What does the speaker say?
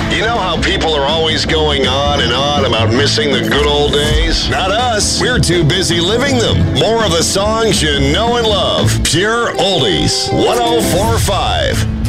You know how people are always going on and on about missing the good old days? Not us. We're too busy living them. More of the songs you know and love. Pure Oldies. 1045.